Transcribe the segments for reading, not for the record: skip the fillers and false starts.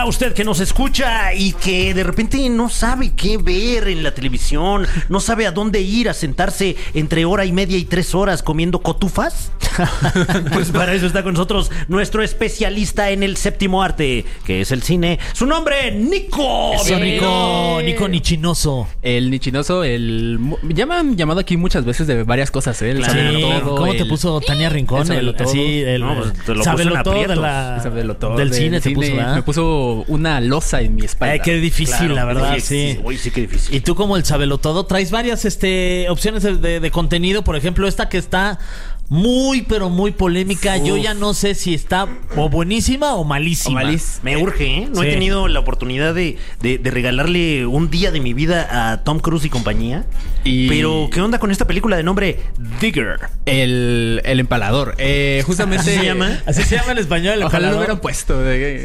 usted que nos escucha y que de repente no sabe qué ver en la televisión, no sabe a dónde ir a sentarse entre hora y media y 3 horas comiendo cotufas. Pues para eso está con nosotros nuestro especialista en el séptimo arte, que es el cine. Su nombre, Nico. Eso, Nico Nichinoso. El Nichinoso, ya me han llamado aquí muchas veces de varias cosas, ¿eh? Claro. Todo, ¿Cómo te puso Tania Rincón? Sábelo todo. Te lo sábelo puso en todo aprietos. del cine te puso, ¿verdad? Me puso una losa en mi espalda. Qué difícil, Claro, la verdad, sí. Uy, sí, qué difícil. Y tú, como el sabelotodo, traes varias opciones de contenido. Por ejemplo, esta que está muy, pero muy polémica. Uf. Yo ya no sé si está o buenísima o malísima. Me urge, ¿eh? No Sí. he tenido la oportunidad de regalarle un día de mi vida a Tom Cruise y compañía. Pero, ¿qué onda con esta película de nombre Digger? El empalador. Justamente. ¿Así se llama? Así se llama en español, el Ojalá lo empalador. hubieran puesto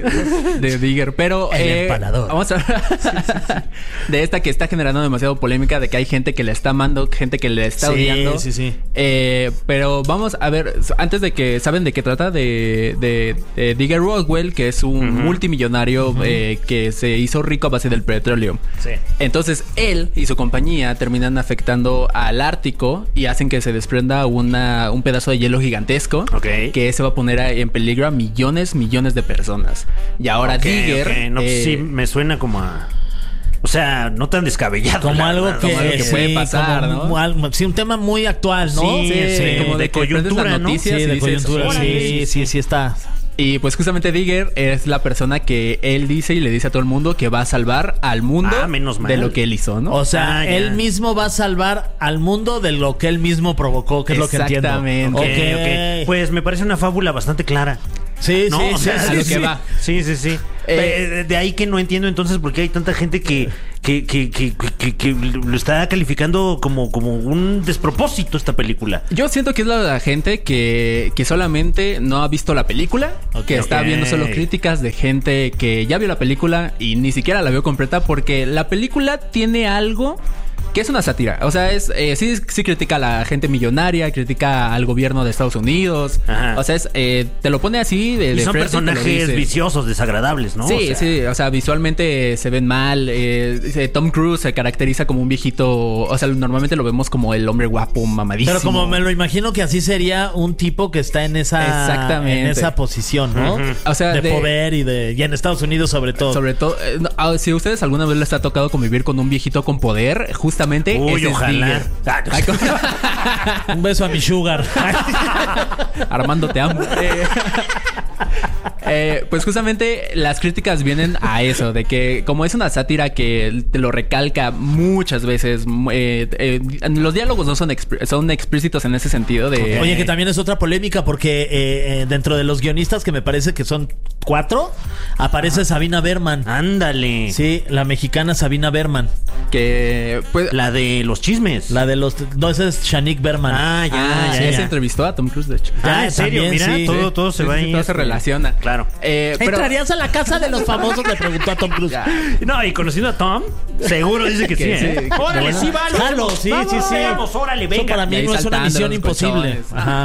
de Digger. Pero El empalador. vamos a hablar de esta que está generando demasiado polémica, de que hay gente que le está amando, gente que le está odiando. Sí. Pero vamos a ver, antes de que saben de qué trata, de Digger Roswell, que es un multimillonario que se hizo rico a base del petróleo. Sí. Entonces él y su compañía terminan afectando al Ártico y hacen que se desprenda un pedazo de hielo gigantesco, que se va a poner en peligro a millones de personas. Y ahora Digger... No, sí, me suena como a... O sea, no tan descabellado. Como algo que, como algo que puede pasar, ¿no? Sí, un tema muy actual, ¿no? Sí, como de de que coyuntura, prendes las ¿no? noticias Sí, y de dices, coyuntura. "Órale". Sí está. Y pues justamente Digger es la persona que él dice y le dice a todo el mundo que va a salvar al mundo menos mal. de lo que él hizo, ¿no? O sea, Ya. él mismo va a salvar al mundo de lo que él mismo provocó, que es lo que entiendo. Exactamente. Ok. Pues me parece una fábula bastante clara. Sí, ¿No? sí, O sea, a lo que va. Sí. De ahí que no entiendo entonces por qué hay tanta gente que lo está calificando como un despropósito esta película. Yo siento que es la gente que solamente no ha visto la película, que está viendo solo críticas de gente que ya vio la película y ni siquiera la vio completa, porque la película tiene algo que es una sátira. O sea, sí critica a la gente millonaria, critica al gobierno de Estados Unidos. Ajá. O sea, te lo pone así de Y son frente y te lo personajes dice. viciosos, desagradables, ¿no? Sí, o sea, visualmente se ven mal. Tom Cruise se caracteriza como un viejito. O sea, normalmente lo vemos como el hombre guapo, mamadísimo. Pero como me lo imagino que así sería un tipo que está en esa posición, ¿no? O sea, de poder y en Estados Unidos sobre todo. Sobre todo, si ustedes alguna vez les ha tocado convivir con un viejito con poder, justamente Uy, ese es ojalá. Digger. Un beso a mi sugar. Armando, te amo. Pues justamente las críticas vienen a eso, de que como es una sátira que te lo recalca muchas veces, los diálogos no son explícitos en ese sentido de... Oye, que también es otra polémica porque dentro de los guionistas, que me parece que son 4, aparece Sabina Berman. Ándale. Sí, la mexicana Sabina Berman. Que pues La de los chismes. La de los... No, esa es Shanique Berman. sí, se entrevistó a Tom Cruise, de hecho. ¿En serio? también, Mira, sí. todo se va ahí. Todo se relaciona. Claro. Pero ¿Entrarías a la casa de los famosos? Le preguntó a Tom Cruise. No, y conociendo a Tom, seguro dice que sí, Que sí, ¿eh? que Órale, bueno. sí, vale. Jalo, sí. Vamos, órale, Eso venga. para mí Y ahí no es una saltando misión los imposible. colchones. Ajá.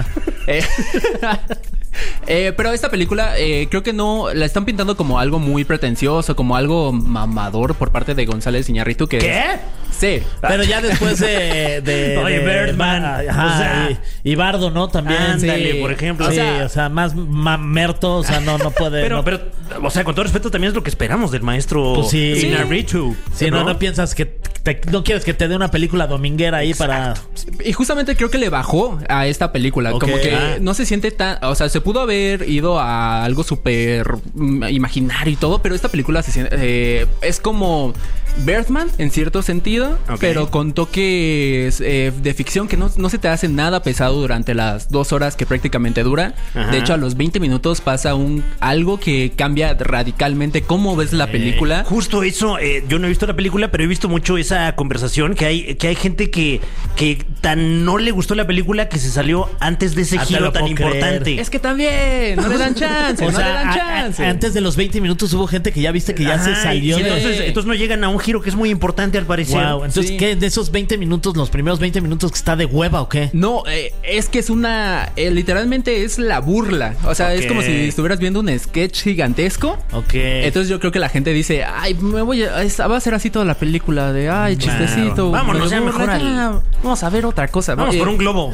Pero esta película creo que no la están pintando como algo muy pretencioso, como algo mamador por parte de González Iñárritu, que ¿Qué? Sí. Pero ya después de Oye, Birdman. Ajá, O sea, y Bardo, ¿no? También. ándale, Sí. por ejemplo. Sí, O sea, más mamerto, o sea, no puede. Pero, no, o sea, con todo respeto, también es lo que esperamos del maestro Pues sí. Iñárritu. sí, no piensas que no quieres que te dé una película dominguera ahí para. Y justamente creo que le bajó a esta película. Ok. Como que no se siente tan... O sea, se pudo haber ido a algo súper imaginario y todo, pero esta película se siente... es como Birdman, en cierto sentido, pero con toques de ficción que no se te hace nada pesado durante las 2 horas que prácticamente dura. Ajá. De hecho, a los 20 minutos pasa algo que cambia radicalmente cómo ves la película. Justo eso, yo no he visto la película, pero he visto mucho esa conversación que hay gente que tan no le gustó la película que se salió antes de ese Ah, te giro lo tan puedo creer. importante. Es que también no le dan chance, O no le dan sea, chance. antes de los 20 minutos hubo gente que ya viste que ya se Ajá, salió y de. entonces no llegan a un giro que es muy importante al parecer. Wow, entonces, Sí. ¿qué? De esos 20 minutos, los primeros 20 minutos que está de hueva o qué? No, es que es una... literalmente es la burla. O sea, es Ok. como si estuvieras viendo un sketch gigantesco. Ok. Entonces yo creo que la gente dice, ay, va a ser así toda la película de, ay, Claro. chistecito. Vámonos me ya burla, mejor al- ya, vamos a ver otra cosa. Vamos por un globo.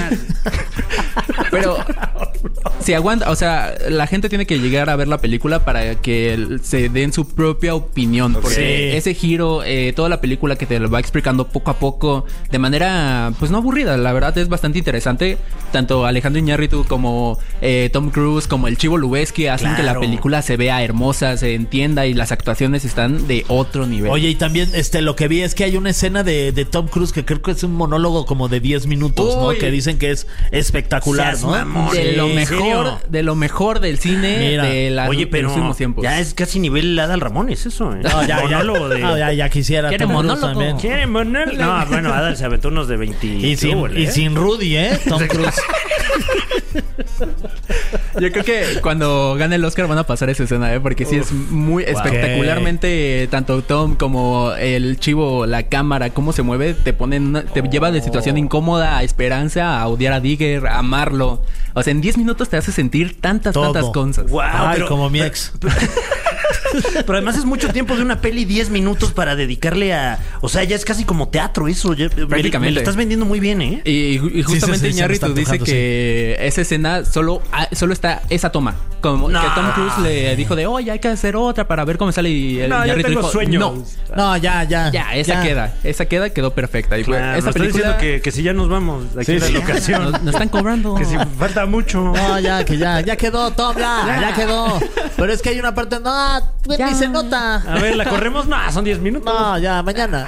Pero si aguanta, o sea, la gente tiene que llegar a ver la película para que se den su propia opinión. Porque Sí. ese giro, toda la película que te lo va explicando poco a poco, de manera, pues no aburrida, la verdad es bastante interesante. Tanto Alejandro Iñárritu como Tom Cruise, como el Chivo Lubeski hacen que la Claro. película se vea hermosa, se entienda y las actuaciones están de otro nivel. Oye, y también lo que vi es que hay una escena de Tom Cruise que creo que es un monólogo como de 10 minutos, Uy. ¿no? Que dicen que es espectacular, Seas ¿no? mamón. de Sí, lo ¿en mejor, serio? de lo mejor del cine Mira. de Oye, de pero los últimos tiempos. ya es casi nivel Adal Ramones eso. No, Monólogo de... ya quisiera. ¿Quiere Tom Cruise monólogo? también. ¿Quieren monólogo? No, bueno, Adal se aventó unos de 20. Y sin Rudy, ¿eh? Tom Cruise. Yo creo que cuando gane el Oscar van a pasar esa escena, porque sí es muy espectacularmente, tanto Tom como el Chivo, la cámara, cómo se mueve, te lleva de situación incómoda a esperanza, a odiar a Digger, a amarlo. O sea, en 10 minutos te hace sentir tantas Todo. cosas. Wow, Ay, como mi ex. Pero además es mucho tiempo de una peli, 10 minutos para dedicarle a... O sea, ya es casi como teatro eso. Prácticamente. Me lo estás vendiendo muy bien, ¿eh? Y justamente sí, se me está Iñárritu dice antojando, que esa escena solo está esa toma. Como No. que Tom Cruise le dijo de, oye, hay que hacer otra para ver cómo sale. Y el No, ya Iñárritu tengo dijo, sueño. no. No, ya. Ya, esa quedó perfecta. Y pues, Claro, esa nos están película diciendo que si ya nos vamos de aquí Sí, a la sí. locación. nos están cobrando. Que si falta mucho. No, ya quedó, Tom, ya quedó. Pero es que hay una parte, no, ni se nota. A ver, ¿la corremos? No, son 10 minutos. No, ya, mañana.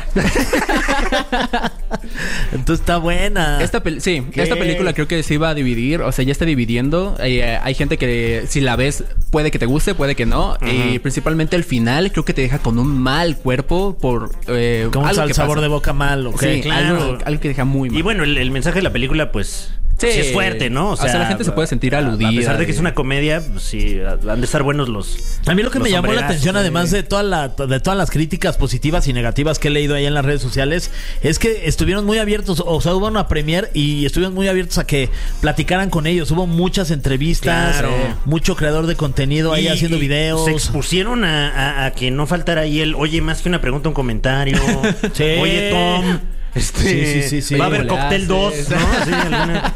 Entonces está buena. Esta película creo que se iba a dividir, o sea, ya está dividiendo. Hay gente que si la ves puede que te guste, puede que no. Y principalmente el final creo que te deja con un mal cuerpo por Como algo el que sabor pasa. de boca mal, ¿ok? Sí, claro. algo que deja muy mal. Y bueno, el mensaje de la película, pues... Sí, es fuerte, ¿no? O sea, la gente se puede sentir aludida. A pesar de que es una comedia, pues, sí, han de estar buenos los... A mí lo que los me llamó la sombrerazos, atención, además de todas las críticas positivas y negativas que he leído ahí en las redes sociales, es que estuvieron muy abiertos, o sea, hubo una premier y estuvieron muy abiertos a que platicaran con ellos. Hubo muchas entrevistas, Claro. mucho creador de contenido ahí haciendo videos. Se expusieron a que no faltara ahí el, oye, más que una pregunta, un comentario. Sí. Oye, Tom. Sí. Va a haber Oye, Cóctel 2, haces. ¿no? Sí, alguna...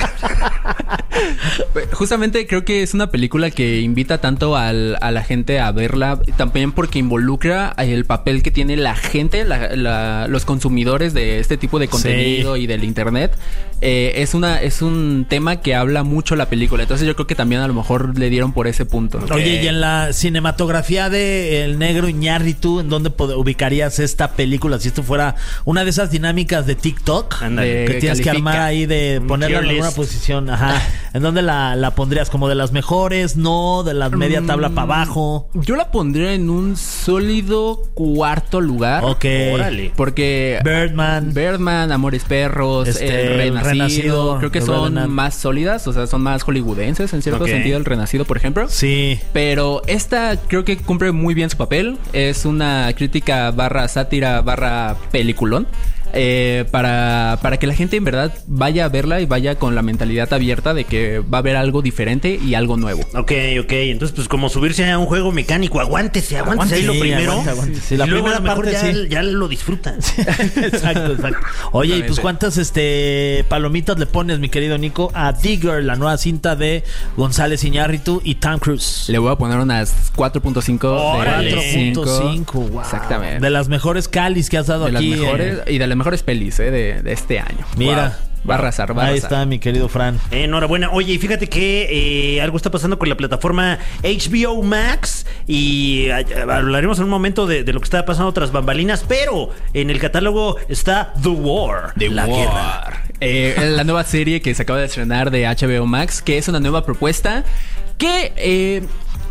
Justamente creo que es una película que invita tanto a la gente a verla, también porque involucra el papel que tiene la gente, los consumidores de este tipo de contenido y del internet. Es un tema que habla mucho la película, entonces yo creo que también a lo mejor le dieron por ese punto. Oye, y en la cinematografía de El Negro Iñárritu, ¿en dónde ubicarías esta película si esto fuera una de esas dinámicas de TikTok? Ándale. Que tienes que Califica. armar ahí de Un ponerla en tier alguna list. posición. Ajá. ¿En dónde la pondrías? ¿Como de las mejores? ¿No? ¿De la media tabla para abajo? Yo la pondría en un sólido cuarto lugar. Ok. Órale. Porque Birdman. Amores Perros, El Renacido, creo que The son Revenant. más sólidas, o sea, son más hollywoodenses en cierto Ok. sentido, El Renacido, por ejemplo. Sí. Pero esta creo que cumple muy bien su papel. Es una crítica / sátira / peliculón. Para que la gente en verdad vaya a verla y vaya con la mentalidad abierta de que va a haber algo diferente y algo nuevo. Ok. Entonces, pues como subirse a un juego mecánico, aguántese ahí lo Sí, primero. aguante. Sí, la y luego a lo primera mejor parte, sí. ya lo disfrutas. Exacto. Oye, y pues ¿cuántas palomitas le pones, mi querido Nico, a Digger, la nueva cinta de González Iñárritu y Tom Cruise? Le voy a poner unas 4.5 Órale. de 5. 4.5, wow. Exactamente. De las mejores calis que has dado De las aquí. mejores y de las mejores pelis de este año. Mira. Wow. Va a arrasar. Ahí está, mi querido Fran. Enhorabuena. Oye, y fíjate que algo está pasando con la plataforma HBO Max y hablaremos en un momento de lo que está pasando tras bambalinas, pero en el catálogo está The War. La guerra. La nueva serie que se acaba de estrenar de HBO Max, que es una nueva propuesta que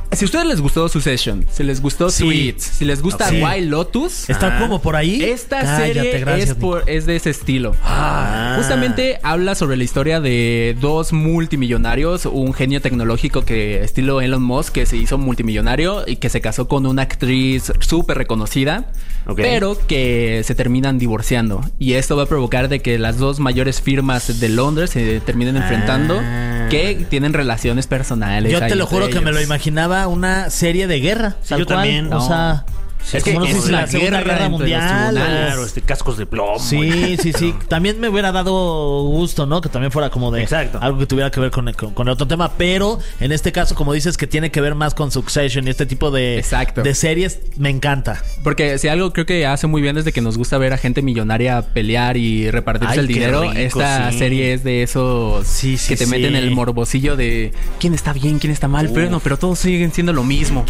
Si a ustedes les gustó Succession, si les gustó Suits, si les gusta White Lotus, ¿está como por ahí? Esta serie es de ese estilo. Justamente habla sobre la historia de dos multimillonarios, un genio tecnológico que estilo Elon Musk, que se hizo multimillonario y que se casó con una actriz súper reconocida, pero que se terminan divorciando. Y esto va a provocar de que las dos mayores firmas de Londres se terminen enfrentando, que tienen relaciones personales. Yo te lo juro que me lo imaginaba una serie de guerra. Sí, yo también. O sea, es que es la Segunda Guerra Mundial. Claro, cascos de plomo. Sí. También me hubiera dado gusto, ¿no? Que también fuera como de algo que tuviera que ver con el otro tema. Pero en este caso, como dices, que tiene que ver más con Succession y este tipo de series, me encanta. Porque si algo creo que hace muy bien desde que nos gusta ver a gente millonaria pelear y repartirse el dinero, rico, esta serie es de esos que te meten el morbosillo de quién está bien, quién está mal, pero todos siguen siendo lo mismo.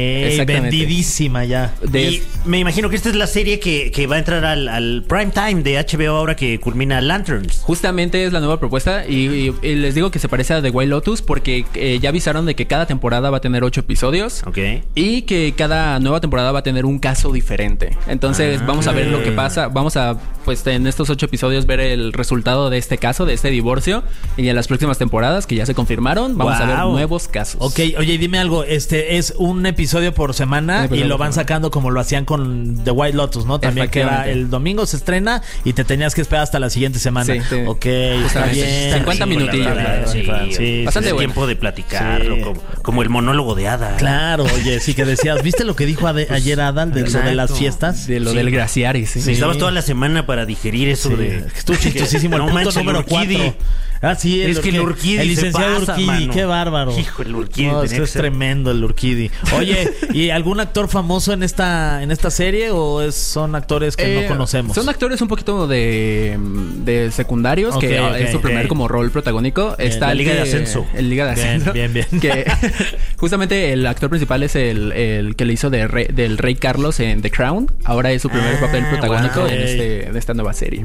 Vendidísima ya. Y me imagino que esta es la serie que va a entrar al prime time de HBO ahora que culmina Lanterns. Justamente es la nueva propuesta y les digo que se parece a The White Lotus porque ya avisaron de que cada temporada va a tener 8 episodios y que cada nueva temporada va a tener un caso diferente. Entonces vamos a ver lo que pasa. Vamos a, pues en estos 8 episodios ver el resultado de este caso, de este divorcio, y en las próximas temporadas que ya se confirmaron vamos a ver nuevos casos. Oye, dime algo, es un episodio por semana y lo van sacando como lo hacían con The White Lotus, ¿no? También que era el domingo se estrena y te tenías que esperar hasta la siguiente semana. Está bien. 50 minutillos. Bastante tiempo de platicarlo, como el monólogo de Ada. Claro, oye, sí que decías, ¿viste lo que dijo ayer Ada de lo de las fiestas? De lo del Graciari, Necesitabas toda la semana para digerir eso de... Estuvo chistosísimo el punto número 4. Sí, es que el Urquidi, el licenciado se pasa, Urquidi, mano. qué bárbaro. Hijo, el Urquidi. No, es tremendo el Urquidi. Oye, ¿y algún actor famoso en esta serie o son actores que no conocemos? Son actores un poquito de secundarios, es su primer como rol protagónico. Está la Liga de Ascenso. El Liga de Ascenso. Bien. Que justamente el actor principal es el que le hizo del Rey Carlos en The Crown. Ahora es su primer papel protagónico en esta nueva serie.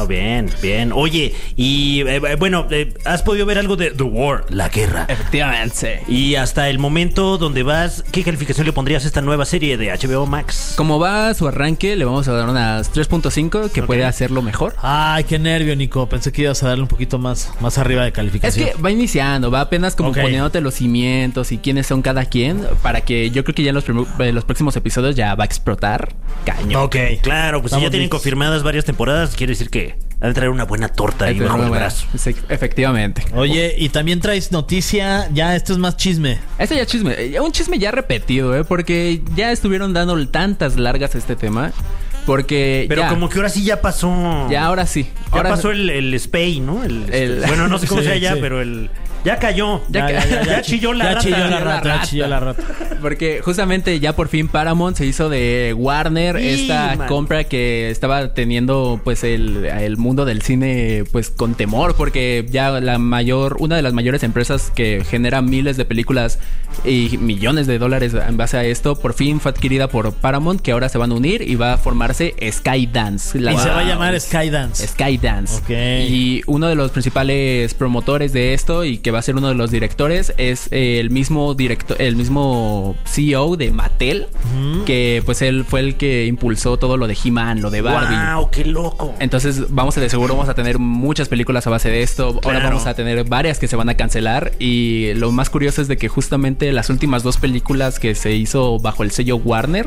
Bien. Oye, y bueno, ¿has podido ver algo de The War, la guerra? Efectivamente. Y hasta el momento donde vas, ¿qué calificación le pondrías a esta nueva serie de HBO Max? Como va su arranque, le vamos a dar unas 3.5, que puede hacerlo mejor. Ay, qué nervio, Nico. Pensé que ibas a darle un poquito más arriba de calificación. Es que va iniciando, va apenas como poniéndote los cimientos y quiénes son cada quien, para que yo creo que ya en los próximos episodios ya va a explotar cañón. Claro, pues si ya tienen confirmadas varias temporadas, quiere decir que ha de traer una buena torta ahí bajo el brazo. Sí, efectivamente. Oye, y también traes noticia, ya esto es más chisme. Esto ya es chisme, un chisme ya repetido, porque ya estuvieron dando tantas largas a este tema. Pero como que ahora sí ya pasó. Ya, ahora sí. Ya pasó el spay, ¿no? Bueno, no sé cómo sea ya, pero ya cayó. Ya chilló la rata. Ya chilló la rata. Porque justamente ya por fin Paramount se hizo de Warner, compra que estaba teniendo pues el mundo del cine pues con temor, porque ya una de las mayores empresas que genera miles de películas y millones de dólares en base a esto, por fin fue adquirida por Paramount, que ahora se van a unir y va a formarse Skydance. Y se va a llamar Skydance. Skydance. Y uno de los principales promotores de esto y que va a ser uno de los directores es el mismo CEO de Mattel, que pues él fue el que impulsó todo lo de He-Man, lo de Barbie. ¡Wow! ¡Qué loco! Entonces de seguro vamos a tener muchas películas a base de esto. Claro. Ahora vamos a tener varias que se van a cancelar, y lo más curioso es de que justamente las últimas 2 películas que se hizo bajo el sello Warner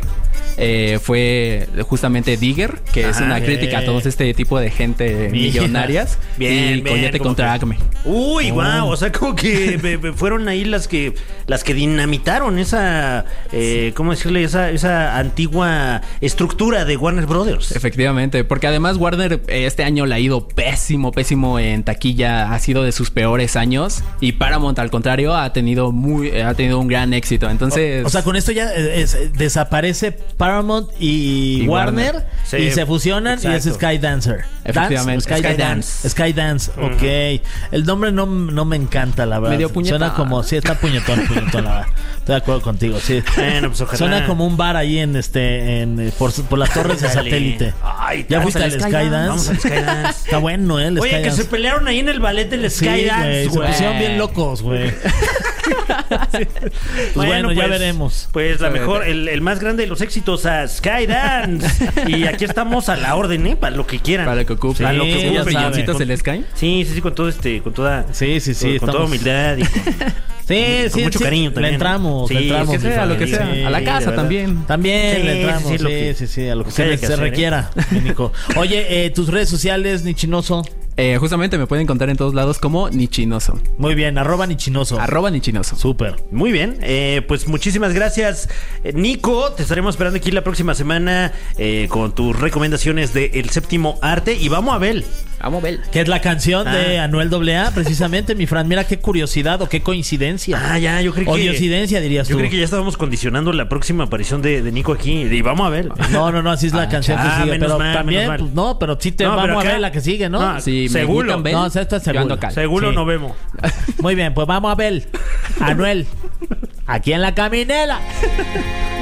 fue justamente Digger, que es una crítica a todos este tipo de gente millonarias, y Coyote contra Acme. Uy, wow, o sea, como que fueron ahí las que dinamitaron esa, ¿cómo decirle? Esa antigua estructura de Warner Brothers. Efectivamente, porque además Warner este año le ha ido pésimo en taquilla, ha sido de sus peores años, y Paramount al contrario ha tenido un gran éxito. Entonces, o sea, con esto ya desaparece Paramount y Warner y se fusionan. Exacto. Y es Skydancer. Efectivamente. Skydance. El nombre no me encanta, la verdad. Medio puñetón. Suena como, está puñetón, la verdad. Estoy de acuerdo contigo, sí. Bueno, pues ojalá. Suena como un bar ahí por las torres de satélite. Ay, ¿ya fuiste al Skydance? Vamos al Skydance. Está bueno, Oye, Skydance. que se pelearon ahí en el ballet del Skydance, güey. Se pusieron bien locos, güey. Bueno, ya veremos. Pues la mejor, el más grande de los éxitos a Skydance. Y aquí estamos a la orden, ¿eh? Para lo que quieran. Para lo que ocupe. Para lo que Sí, ocupe. ya saben. ¿Milloncitos se les caen? Sí, con todo con toda. Sí, Con toda humildad y con mucho cariño también. Le entramos, Sí, le entramos. Lo que sea, lo que Sí, sea. A la de casa verdad. también. También Sí, le entramos. sí, lo que- Sí, a lo que haya que se hacer, ¿eh? requiera, mi Nico. Oye, tus redes sociales, Nichinoso. Justamente me pueden encontrar en todos lados como Nichinoso. Muy bien, @Nichinoso. @Nichinoso. Súper. Muy bien, pues muchísimas gracias, Nico. Te estaremos esperando aquí la próxima semana con tus recomendaciones de El Séptimo Arte. Y vamos a ver. Vamos a ver. Que es la canción de Anuel AA, precisamente, mi Fran. Mira qué curiosidad o qué coincidencia. Ya, yo creo que. O diosidencia, dirías Yo tú. creo que ya estábamos condicionando la próxima aparición de Nico aquí. Y vamos a ver. No, así es la canción que sigue. menos Pero mal, también, menos mal. pues, no, pero sí te No, pero vamos a acá- ver la que sigue, ¿no? No, Si me Seguro. gustan ver, No, esta es yo seguro. ando acá. Seguro Sí. no vemos. Muy bien, pues vamos a ver. Anuel, aquí en la caminela.